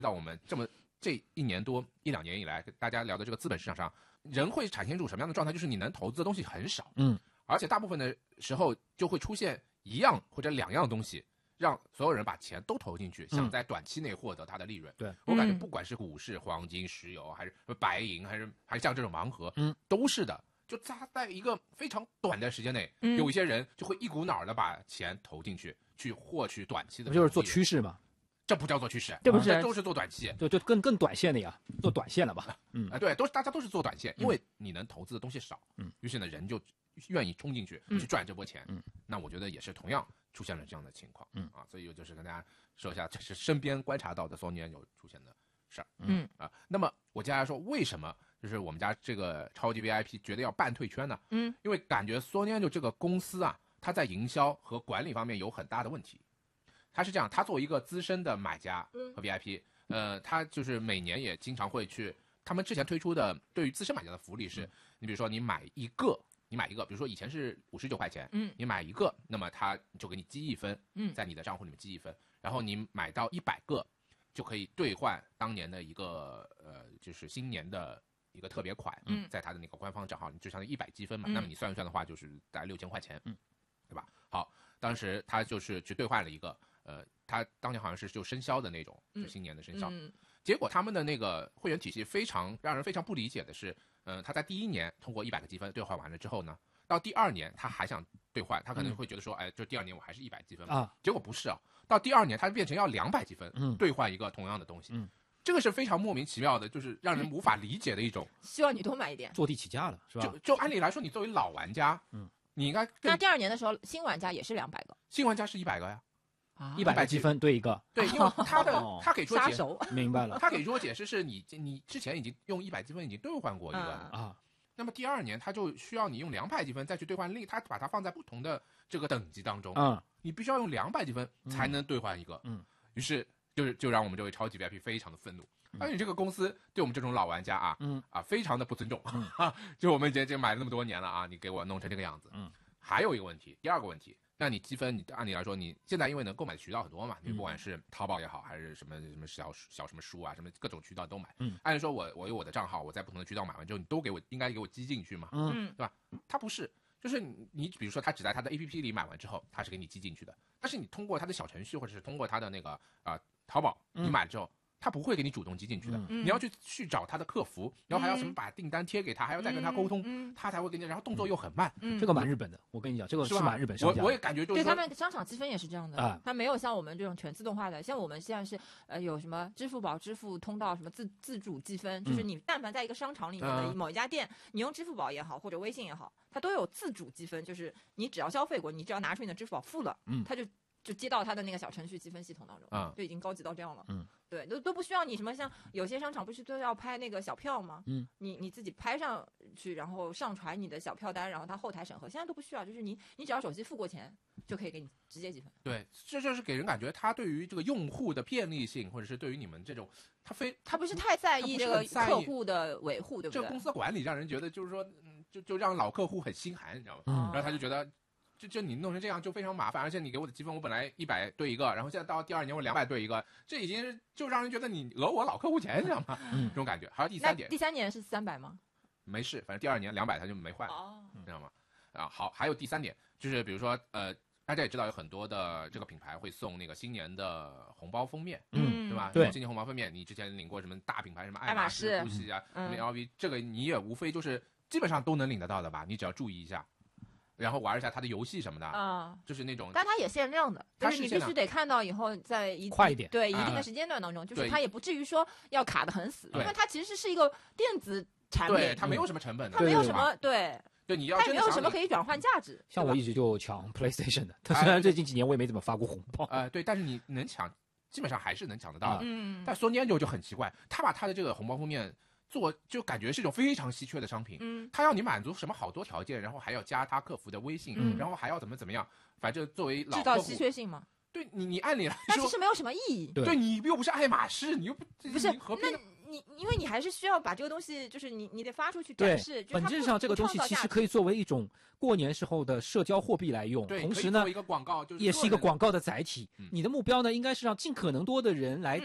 到我们这1年多1、2年以来，大家聊的这个资本市场上，人会产生一种什么样的状态？就是你能投资的东西很少，而且大部分的时候就会出现一样或者2样东西，让所有人把钱都投进去，想在短期内获得它的利润。 对， 我感觉不管是股市、黄金、石油，还是白银，还是像这种盲盒，都是的。就在一个非常短的时间内，有一些人就会一股脑的把钱投进去，去获取短期的， 不就是做趋势吗？ 这不叫做趋势， 这不是都是做短期， 就更短线的呀，做短线了吧？ 对，大家都是做短线，因为你能投资的东西少，于是呢人就愿意冲进去去赚这波钱，那我觉得也是同样出现了这样的情况，所以就是跟大家说一下，这是身边观察到的Sony有出现的事儿，那么我接下来说为什么就是我们家这个超级 VIP 觉得要办退圈呢？因为感觉Sony这个公司啊，它在营销和管理方面有很大的问题。他是这样，他作为一个资深的买家和 VIP，他就是每年也经常会去，他们之前推出的对于资深买家的福利是，你比如说你买一个，比如说以前是59块钱，你买一个，那么他就给你积1分，在你的账户里面积1分，然后你买到100个，就可以兑换当年的一个就是新年的一个特别款，在他的那个官方账号，就相当于100积分嘛，那么你算一算的话，就是大概6000块钱，对吧？好，当时他就是去兑换了一个。他当年好像是就生肖的那种，就新年的生肖。结果他们的那个会员体系让人非常不理解的是，他在第1年通过100个积分兑换完了之后呢，到第2年他还想兑换，他可能会觉得说，就第2年我还是100积分嘛。结果不是啊，到第2年他变成要200积分兑换一个同样的东西。这个是非常莫名其妙的，就是让人无法理解的一种。 希望你多买一点， 坐地起价了，是吧？ 就按理来说，你作为老玩家，你应该那第2年的时候，新玩家也是200个， 新玩家是100个呀。 100积分对一个， 对，因为他给出杀手， 明白了。 他给出的解释是你之前已经用100积分已经兑换过一个了那么第2年他就需要你用200积分再去兑换他把它放在不同的这个等级当中，你必须要用200积分才能兑换一个，于是就让我们这位超级 VIP 非常的愤怒，而且这个公司对我们这种老玩家非常的不尊重，就我们已经买了那么多年了啊，你给我弄成这个样子，还有一个问题，第2个问题。那你积分，你按理来说，你现在因为能购买的渠道很多嘛，你不管是淘宝也好，还是什么小什么书啊，什么各种渠道都买。按理说我有我的账号，我在不同的渠道买完之后，你都应该给我积进去嘛，对吧？他不是，就是你比如说他只在他的 APP 里买完之后，他是给你积进去的，但是你通过他的小程序或者是通过他的那个淘宝，你买了之后。他不会给你主动积进去的，你要去找他的客服，然后还要什么把订单贴给他，还要再跟他沟通，他才会给你，然后动作又很慢。 这个蛮日本的，我跟你讲，这个是蛮日本商家。 我也感觉就是对他们商场积分也是这样的，他没有像我们这种全自动化的，像我们现在是有什么支付宝支付通道什么自主积分，就是你但凡在一个商场里面的某一家店，你用支付宝也好或者微信也好，它都有自主积分，就是你只要消费过，你只要拿出你的支付宝付了，它就接到他的那个小程序积分系统当中，就已经高级到这样了。对，都不需要你什么，像有些商场不是都要拍那个小票吗？你自己拍上去，然后上传你的小票单，然后他后台审核，现在都不需要，就是你只要手机付过钱，就可以给你直接积分。 对，这就是给人感觉他对于这个用户的便利性，或者是对于你们这种，他不是太在意这个客户的维护，对不对？ 这个公司的管理让人觉得就是说，就让老客户很心寒，你知道吗？然后他就觉得。就你弄成这样就非常麻烦，而且你给我的积分，我本来100兑一个，然后现在到第2年我200兑一个，这已经就让人觉得你讹我老客户钱，你知道吗？这种感觉。还有第3点， 第3年是300吗？ 没事，反正第2年200他就没换，知道吗？好，还有第3点，就是比如说大家也知道有很多的这个品牌会送那个新年的红包封面，对吧？ 对， 新年红包封面，你之前领过什么大品牌，什么爱马仕、GUCCI 啊，什么 LV，这个你也无非就是基本上都能领得到的吧？你只要注意一下。然后玩一下它的游戏什么的，就是那种， 但它也限量的，就是你必须得看到以后在快一点， 对一定的时间段当中，就是它也不至于说要卡得很死，因为它其实是一个电子产品， 对，它没有什么成本的， 它没有什么对， 你要它也没有什么可以转换价值。 像我一直就抢 PlayStation 的，虽然最近几年我也没怎么发过红包， 对，但是你能抢，基本上还是能抢得到的。但Sony就很奇怪，他把他的这个红包封面。就感觉是一种非常稀缺的商品，他要你满足什么好多条件，然后还要加他客服的微信，然后还要怎么样，反正作为老客户制造稀缺性嘛。 对你按理来说， 但其实没有什么意义。 对你又不是爱马仕，你又不是那你因为你还是需要把这个东西，就是你得发出去展示。 本质上这个东西其实可以作为一种过年时候的社交货币来用，同时呢， 一个广告就是也是一个广告的载体。你的目标呢，应该是让尽可能多的人来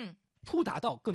触达到更